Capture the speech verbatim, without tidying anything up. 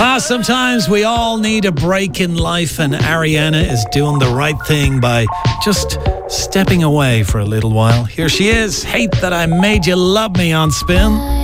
Ah, sometimes we all need a break in life, and Ariana is doing the right thing by just stepping away for a little while. Here she is, Hate That I Made You Love Me on Spin.